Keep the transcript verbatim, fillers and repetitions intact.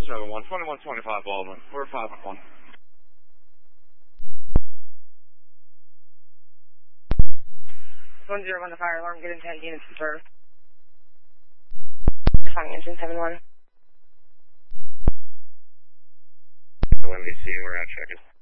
seven one, twenty-one twenty-five Baldwin. We're five one. one zero one, the fire alarm, good intent, units in service. Responding engine seven one. N B C, we're out checking.